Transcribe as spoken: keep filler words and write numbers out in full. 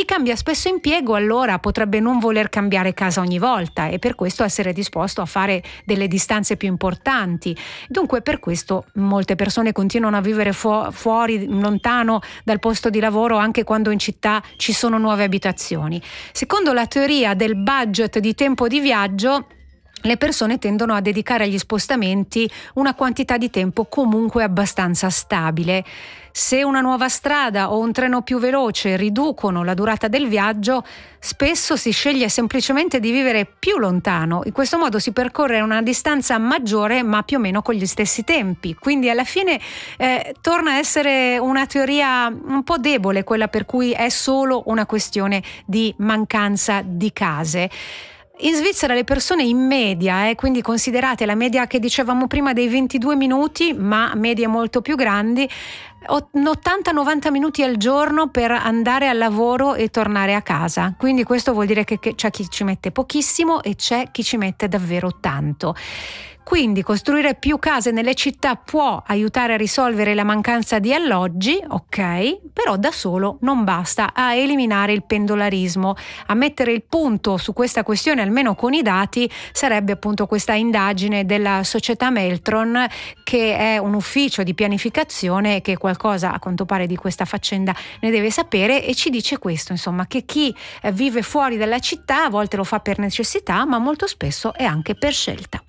cambia spesso impiego allora potrebbe non voler cambiare casa ogni volta e per questo essere disposto a fare delle distanze più importanti. Dunque per questo molte persone continuano a vivere fu- fuori, lontano dal posto di lavoro, anche quando in città ci sono nuove abitazioni. Secondo la teoria del budget di tempo di viaggio, le persone tendono a dedicare agli spostamenti una quantità di tempo comunque abbastanza stabile. Se una nuova strada o un treno più veloce riducono la durata del viaggio, spesso si sceglie semplicemente di vivere più lontano. In questo modo si percorre una distanza maggiore ma più o meno con gli stessi tempi. Quindi alla fine eh, torna a essere una teoria un po' debole, quella per cui è solo una questione di mancanza di case. In Svizzera le persone in media, eh, quindi considerate la media che dicevamo prima dei ventidue minuti, ma medie molto più grandi, ottanta novanta minuti al giorno per andare al lavoro e tornare a casa. Quindi questo vuol dire che, che c'è chi ci mette pochissimo e c'è chi ci mette davvero tanto. Quindi costruire più case nelle città può aiutare a risolvere la mancanza di alloggi, ok, però da solo non basta a eliminare il pendolarismo. A mettere il punto su questa questione, almeno con i dati, sarebbe appunto questa indagine della società Meltron, che è un ufficio di pianificazione che qualcosa a quanto pare di questa faccenda ne deve sapere, e ci dice questo, insomma, che chi vive fuori dalla città a volte lo fa per necessità, ma molto spesso è anche per scelta.